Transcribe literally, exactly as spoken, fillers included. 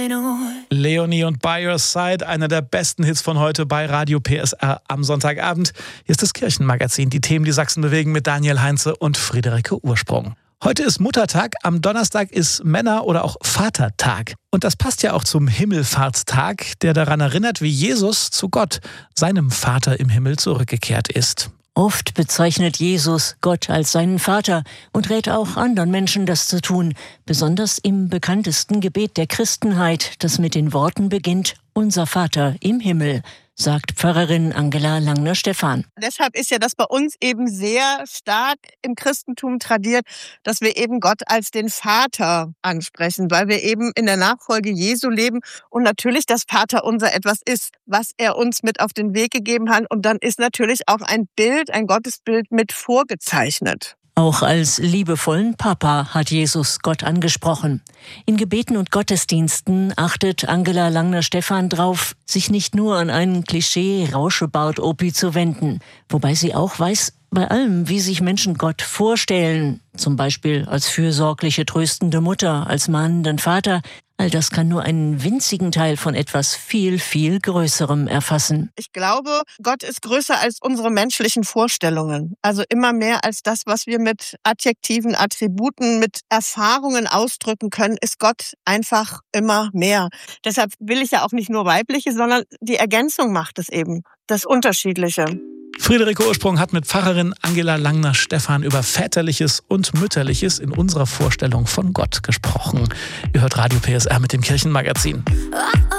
Leonie und By Your Side, einer der besten Hits von heute bei Radio P S R am Sonntagabend. Hier ist das Kirchenmagazin, die Themen, die Sachsen bewegen, mit Daniel Heinze und Friederike Ursprung. Heute ist Muttertag, am Donnerstag ist Männer- oder auch Vatertag. Und das passt ja auch zum Himmelfahrtstag, der daran erinnert, wie Jesus zu Gott, seinem Vater im Himmel, zurückgekehrt ist. Oft bezeichnet Jesus Gott als seinen Vater und rät auch anderen Menschen, das zu tun, besonders im bekanntesten Gebet der Christenheit, das mit den Worten beginnt: Unser Vater im Himmel, sagt Pfarrerin Angela Langner-Stephan. Deshalb ist ja das bei uns eben sehr stark im Christentum tradiert, dass wir eben Gott als den Vater ansprechen, weil wir eben in der Nachfolge Jesu leben und natürlich das Vaterunser etwas ist, was er uns mit auf den Weg gegeben hat. Und dann ist natürlich auch ein Bild, ein Gottesbild mit vorgezeichnet. Auch als liebevollen Papa hat Jesus Gott angesprochen. In Gebeten und Gottesdiensten achtet Angela Langner-Stephan drauf, sich nicht nur an einen Klischee-Rauschebart-Opi zu wenden. Wobei sie auch weiß, bei allem, wie sich Menschen Gott vorstellen, zum Beispiel als fürsorgliche, tröstende Mutter, als mahnenden Vater, all das kann nur einen winzigen Teil von etwas viel, viel Größerem erfassen. Ich glaube, Gott ist größer als unsere menschlichen Vorstellungen. Also immer mehr als das, was wir mit Adjektiven, Attributen, mit Erfahrungen ausdrücken können, ist Gott einfach immer mehr. Deshalb will ich ja auch nicht nur weibliche, sondern die Ergänzung macht es eben, das Unterschiedliche. Friederike Ursprung hat mit Pfarrerin Angela Langner-Stephan über Väterliches und Mütterliches in unserer Vorstellung von Gott gesprochen. Ihr hört Radio P S R mit dem Kirchenmagazin.